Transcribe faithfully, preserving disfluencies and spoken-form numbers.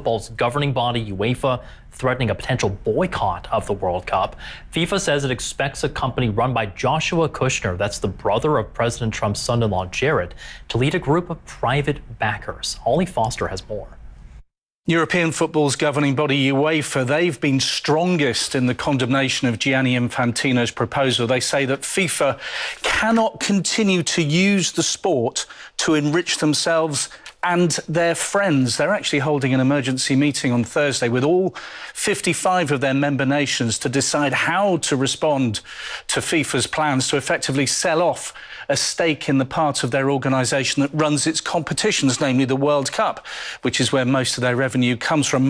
football's governing body, UEFA, threatening a potential boycott of the World Cup. FIFA says it expects a company run by Joshua Kushner, that's the brother of President Trump's son-in-law Jared, to lead a group of private backers. Ollie Foster has more. European football's governing body, UEFA, they've been strongest in the condemnation of Gianni Infantino's proposal. They say that FIFA cannot continue to use the sport to enrich themselves and their friends. They're actually holding an emergency meeting on Thursday with all fifty-five of their member nations to decide how to respond to FIFA's plans to effectively sell off a stake in the part of their organisation that runs its competitions, namely the World Cup, which is where most of their revenue comes from.